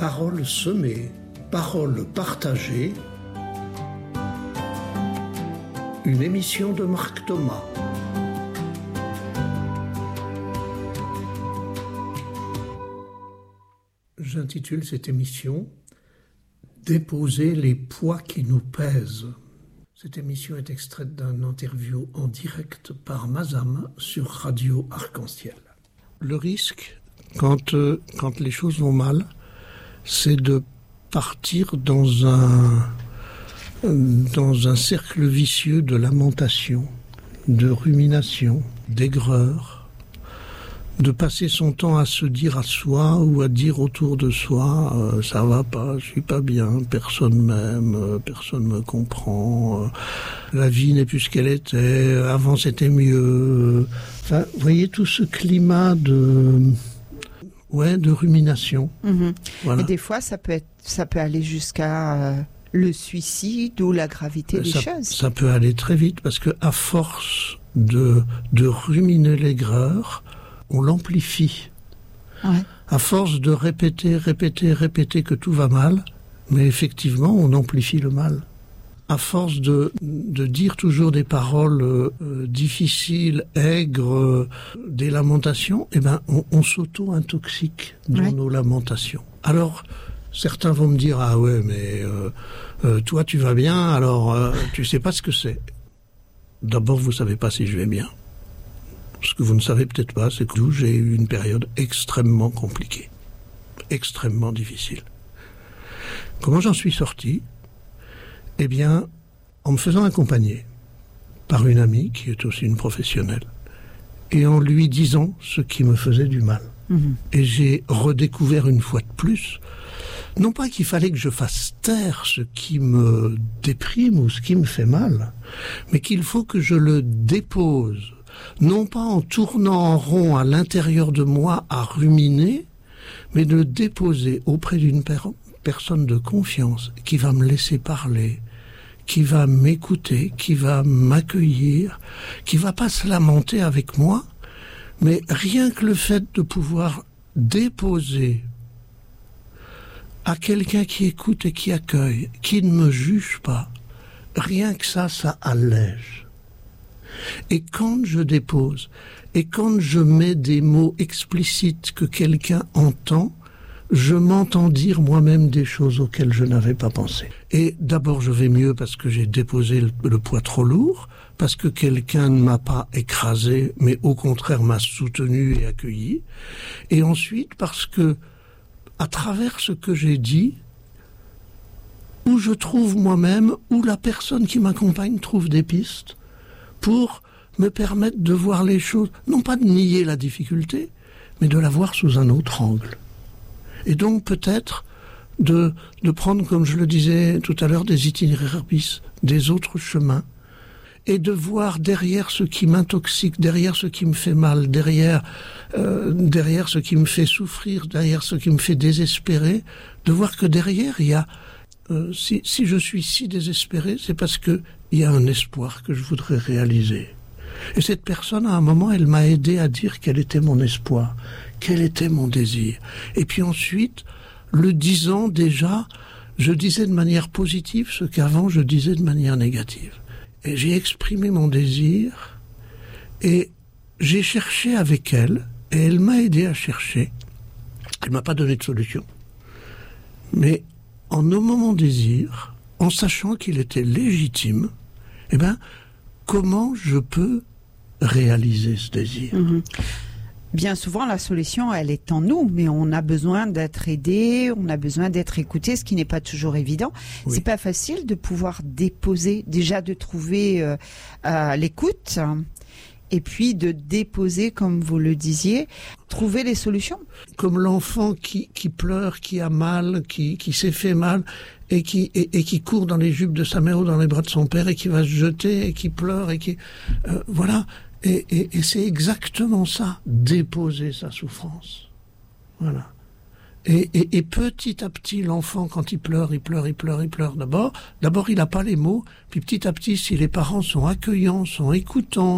Paroles semées, paroles partagées. Une émission de Marc Thomas. J'intitule cette émission « Déposer les poids qui nous pèsent ». Cette émission est extraite d'un interview en direct par Mazam sur Radio Arc-en-Ciel. Le risque, quand les choses vont mal, c'est de partir dans un cercle vicieux de lamentation, de rumination, d'aigreur, de passer son temps à se dire à soi ou à dire autour de soi ça va pas, je suis pas bien, personne m'aime, personne me comprend, la vie n'est plus ce qu'elle était, avant c'était mieux. Enfin, vous voyez tout ce climat de rumination. Mmh. Voilà. Et des fois ça peut aller jusqu'à le suicide ou la gravité des choses. Ça peut aller très vite parce que à force de ruminer l'aigreur, on l'amplifie. Ouais. À force de répéter que tout va mal, mais effectivement, on amplifie le mal. À force de dire toujours des paroles difficiles, aigres, des lamentations, on s'auto-intoxique dans nos lamentations. Alors, certains vont me dire « Ah ouais, mais toi, tu vas bien, alors tu sais pas ce que c'est. » D'abord, vous savez pas si je vais bien. Ce que vous ne savez peut-être pas, c'est que j'ai eu une période extrêmement compliquée, extrêmement difficile. Comment j'en suis sorti ? Eh bien, en me faisant accompagner par une amie qui est aussi une professionnelle et en lui disant ce qui me faisait du mal. Mmh. Et j'ai redécouvert une fois de plus, non pas qu'il fallait que je fasse taire ce qui me déprime ou ce qui me fait mal, mais qu'il faut que je le dépose. Non pas en tournant en rond à l'intérieur de moi à ruminer, mais de le déposer auprès d'une personne de confiance qui va me laisser parler, qui va m'écouter, qui va m'accueillir, qui va pas se lamenter avec moi, mais rien que le fait de pouvoir déposer à quelqu'un qui écoute et qui accueille, qui ne me juge pas, rien que ça allège. Et quand je dépose, et quand je mets des mots explicites que quelqu'un entend, je m'entends dire moi-même des choses auxquelles je n'avais pas pensé. Et d'abord, je vais mieux parce que j'ai déposé le poids trop lourd, parce que quelqu'un ne m'a pas écrasé, mais au contraire m'a soutenu et accueilli. Et ensuite, parce que, à travers ce que j'ai dit, où je trouve moi-même, où la personne qui m'accompagne trouve des pistes, pour me permettre de voir les choses, non pas de nier la difficulté, mais de la voir sous un autre angle. Et donc peut-être de prendre, comme je le disais tout à l'heure, des itinéraires bis, des autres chemins, et de voir derrière ce qui m'intoxique, derrière ce qui me fait mal, derrière ce qui me fait souffrir, derrière ce qui me fait désespérer, de voir que derrière il y a si je suis si désespéré, c'est parce que il y a un espoir que je voudrais réaliser. Et cette personne, à un moment, elle m'a aidé à dire quel était mon espoir, quel était mon désir. Et puis ensuite, le disant déjà, je disais de manière positive ce qu'avant je disais de manière négative. Et j'ai exprimé mon désir, et j'ai cherché avec elle, et elle m'a aidé à chercher. Elle m'a pas donné de solution. Mais en nommant mon désir, en sachant qu'il était légitime, comment je peux réaliser ce désir ? Bien souvent, la solution, elle est en nous, mais on a besoin d'être aidé, on a besoin d'être écouté, ce qui n'est pas toujours évident. Oui. C'est pas facile de pouvoir déposer, déjà de trouver l'écoute, et puis de déposer, comme vous le disiez, trouver les solutions. Comme l'enfant qui pleure, qui a mal, qui s'est fait mal, et qui court dans les jupes de sa mère ou dans les bras de son père, et qui va se jeter, et qui pleure, et qui... voilà. Et c'est exactement ça, déposer sa souffrance. Voilà. Et petit à petit, l'enfant, quand il pleure. D'abord, il n'a pas les mots. Puis petit à petit, si les parents sont accueillants, sont écoutants,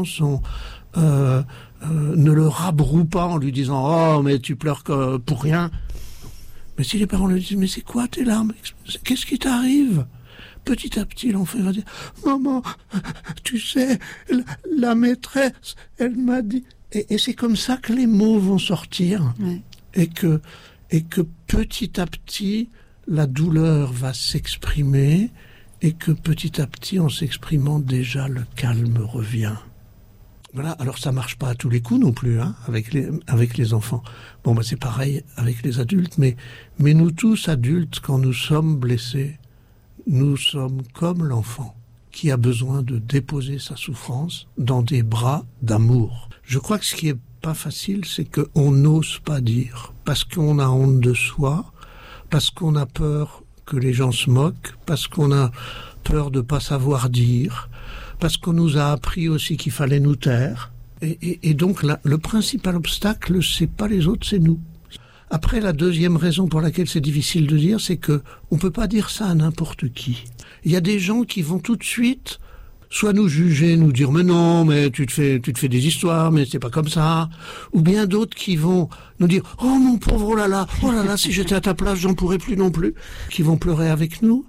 ne le rabrouent pas en lui disant « Oh, mais tu pleures pour rien », Mais si les parents lui disent « Mais c'est quoi tes larmes ? Qu'est-ce qui t'arrive ?» Petit à petit, l'enfant va dire « Maman, tu sais, la maîtresse, elle m'a dit... » Et c'est comme ça que les mots vont sortir. Ouais. Et que petit à petit, la douleur va s'exprimer et que petit à petit, en s'exprimant déjà, le calme revient. Voilà. Alors ça marche pas à tous les coups non plus, hein, avec les enfants. Bon, c'est pareil avec les adultes, mais nous tous adultes, quand nous sommes blessés, nous sommes comme l'enfant qui a besoin de déposer sa souffrance dans des bras d'amour. Je crois que ce qui est pas facile, c'est qu'on n'ose pas dire, parce qu'on a honte de soi, parce qu'on a peur que les gens se moquent, parce qu'on a peur de pas savoir dire, parce qu'on nous a appris aussi qu'il fallait nous taire. Et donc là, le principal obstacle, c'est pas les autres, c'est nous. Après, la deuxième raison pour laquelle c'est difficile de dire, c'est que on peut pas dire ça à n'importe qui. Il y a des gens qui vont tout de suite soit nous juger, nous dire « Mais non, mais tu te fais des histoires, mais c'est pas comme ça ». Ou bien d'autres qui vont nous dire « Oh mon pauvre, oh là là, si j'étais à ta place, j'en pourrais plus non plus », qui vont pleurer avec nous.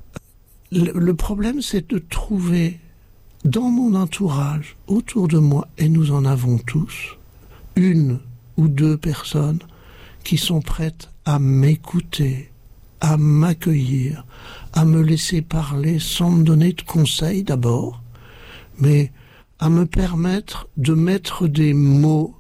Le problème, c'est de trouver dans mon entourage, autour de moi, et nous en avons tous, une ou deux personnes qui sont prêtes à m'écouter, à m'accueillir, à me laisser parler sans me donner de conseils d'abord, mais à me permettre de mettre des mots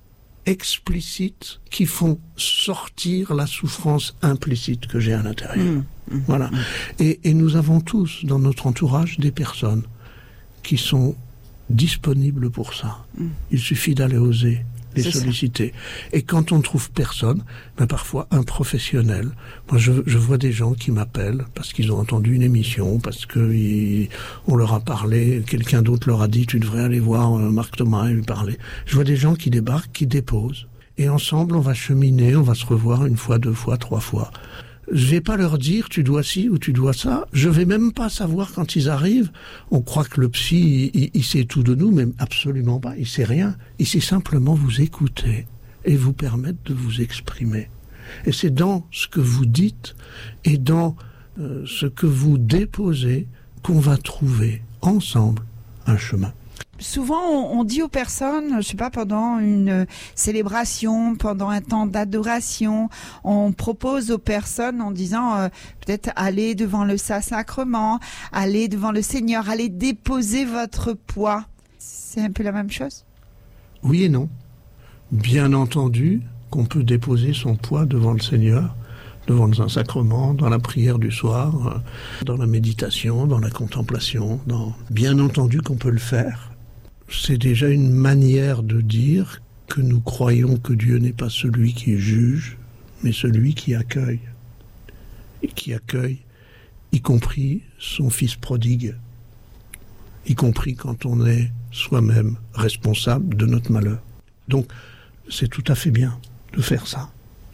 explicites qui font sortir la souffrance implicite que j'ai à l'intérieur. Voilà. Et nous avons tous dans notre entourage des personnes qui sont disponibles pour ça. Il suffit d'aller oser les solliciter. Et quand on ne trouve personne, parfois un professionnel. Moi, je vois des gens qui m'appellent parce qu'ils ont entendu une émission, parce que on leur a parlé, quelqu'un d'autre leur a dit « Tu devrais aller voir Marc Thomas et lui parler ». Je vois des gens qui débarquent, qui déposent. Et ensemble, on va cheminer, on va se revoir une fois, deux fois, trois fois. Je vais pas leur dire tu dois ci ou tu dois ça. Je vais même pas savoir quand ils arrivent. On croit que le psy, il sait tout de nous, mais absolument pas. Il sait rien. Il sait simplement vous écouter et vous permettre de vous exprimer. Et c'est dans ce que vous dites et dans ce que vous déposez qu'on va trouver ensemble un chemin. Souvent, on dit aux personnes, je sais pas, pendant une célébration, pendant un temps d'adoration, on propose aux personnes en disant peut-être allez devant le Saint-Sacrement, allez devant le Seigneur, allez déposer votre poids. C'est un peu la même chose ? Oui et non. Bien entendu qu'on peut déposer son poids devant le Seigneur, devant le Saint-Sacrement, dans la prière du soir, dans la méditation, dans la contemplation. Bien entendu qu'on peut le faire. C'est déjà une manière de dire que nous croyons que Dieu n'est pas celui qui juge, mais celui qui accueille. Et qui accueille, y compris son fils prodigue, y compris quand on est soi-même responsable de notre malheur. Donc, c'est tout à fait bien de faire ça.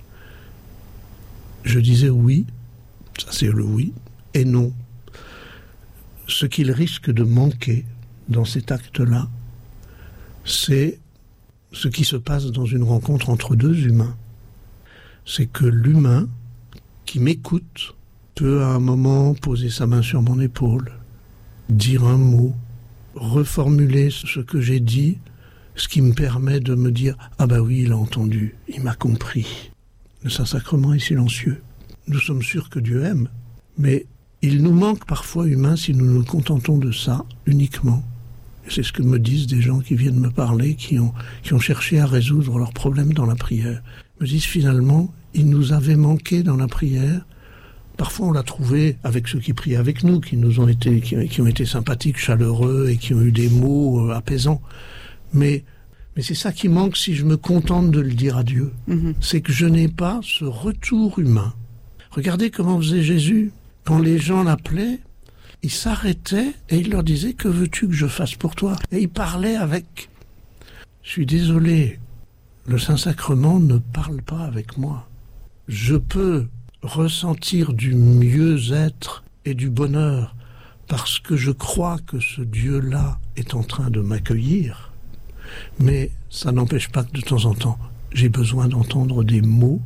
Je disais oui, ça c'est le oui, et non. Ce qu'il risque de manquer dans cet acte-là, c'est ce qui se passe dans une rencontre entre deux humains. C'est que l'humain qui m'écoute peut à un moment poser sa main sur mon épaule, dire un mot, reformuler ce que j'ai dit, ce qui me permet de me dire « Ah bah oui, il a entendu, il m'a compris ». Le Saint-Sacrement est silencieux. Nous sommes sûrs que Dieu aime, mais il nous manque parfois humains si nous nous contentons de ça uniquement. Et c'est ce que me disent des gens qui viennent me parler, qui ont cherché à résoudre leurs problèmes dans la prière. Ils me disent finalement, il nous avait manqué dans la prière. Parfois on l'a trouvé avec ceux qui prient avec nous, qui ont été sympathiques, chaleureux et qui ont eu des mots apaisants. Mais c'est ça qui manque si je me contente de le dire à Dieu. C'est que je n'ai pas ce retour humain. Regardez comment faisait Jésus. Quand les gens l'appelaient, il s'arrêtait et il leur disait « Que veux-tu que je fasse pour toi ?» Et il parlait avec... Je suis désolé, le Saint-Sacrement ne parle pas avec moi. Je peux ressentir du mieux-être et du bonheur parce que je crois que ce Dieu-là est en train de m'accueillir. Mais ça n'empêche pas que de temps en temps, j'ai besoin d'entendre des mots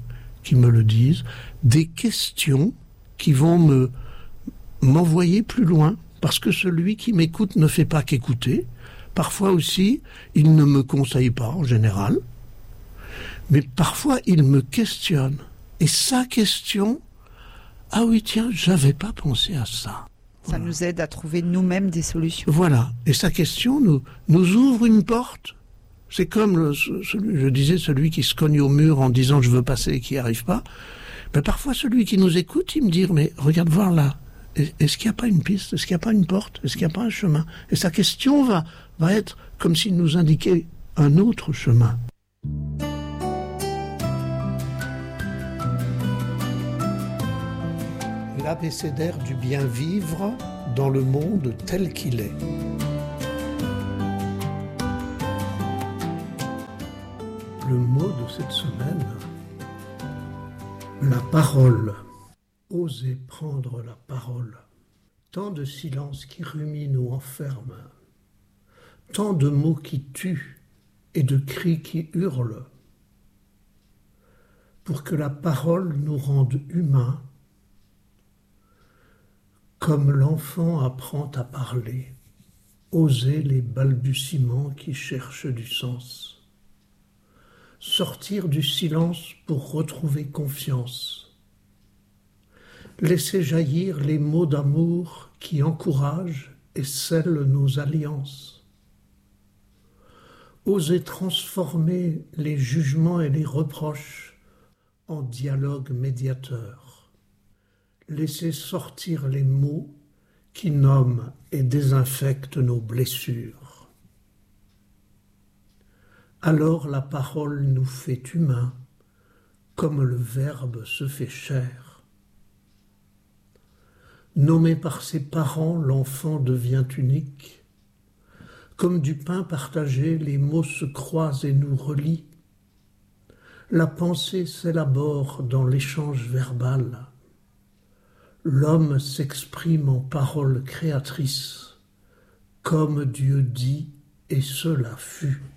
qui me le disent, des questions qui vont m'envoyer plus loin, parce que celui qui m'écoute ne fait pas qu'écouter. Parfois aussi, il ne me conseille pas en général, mais parfois il me questionne. Et sa question, ah oui tiens, j'avais pas pensé à ça. Ça nous aide à trouver nous-mêmes des solutions. Voilà. Et sa question nous ouvre une porte. C'est comme, je disais, celui qui se cogne au mur en disant « je veux passer » et qui n'y arrive pas. Mais parfois, celui qui nous écoute, il me dit « mais regarde voir là, est-ce qu'il n'y a pas une piste? Est-ce qu'il n'y a pas une porte? Est-ce qu'il n'y a pas un chemin ?» Et sa question va être comme s'il nous indiquait un autre chemin. L'abécédaire du bien vivre dans le monde tel qu'il est. Le mot de cette semaine, la parole. Oser prendre la parole. Tant de silences qui ruminent ou enferment, tant de mots qui tuent et de cris qui hurlent. Pour que la parole nous rende humains, comme l'enfant apprend à parler, oser les balbutiements qui cherchent du sens. Sortir du silence pour retrouver confiance. Laisser jaillir les mots d'amour qui encouragent et scellent nos alliances. Oser transformer les jugements et les reproches en dialogue médiateur. Laisser sortir les mots qui nomment et désinfectent nos blessures. Alors la parole nous fait humains, comme le Verbe se fait chair. Nommé par ses parents, l'enfant devient unique. Comme du pain partagé, les mots se croisent et nous relient. La pensée s'élabore dans l'échange verbal. L'homme s'exprime en paroles créatrices, comme Dieu dit, et cela fut.